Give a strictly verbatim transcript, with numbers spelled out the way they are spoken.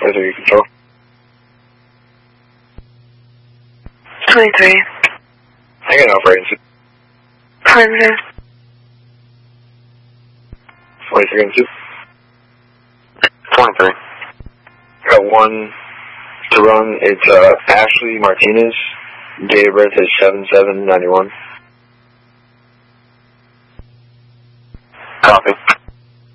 twenty-three, control. twenty-three. I got an operating suit. Cleanser. twenty-three and two. twenty-three. I got one to run. It's uh, Ashley Martinez. Date of birth is seven seven ninety-one. Copy.